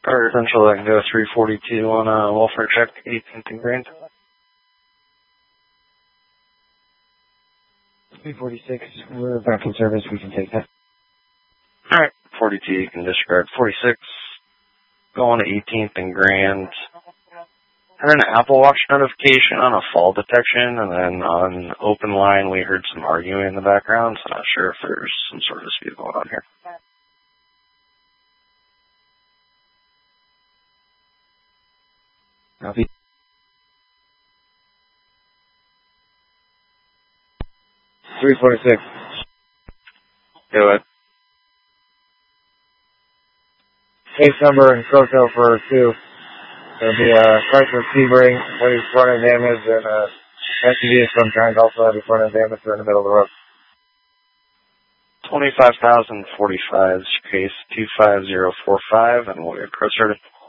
Or essentially I can go 342 on a welfare check, 18th and Grand. 346, we're back in service, we can take that. Alright, 42 you can disregard. 46, going to 18th and Grand. Had an Apple Watch notification on a fall detection, and then on open line we heard some arguing in the background, so I'm not sure if there's some sort of dispute going on here. Copy. $346. Do it. Case number and Coco for 2. There'll be a Chrysler Sebring with front end damage and a SUV of some kind also had a front end damage in the middle of the road. 25,045 case 25045, and we'll get cross-certified.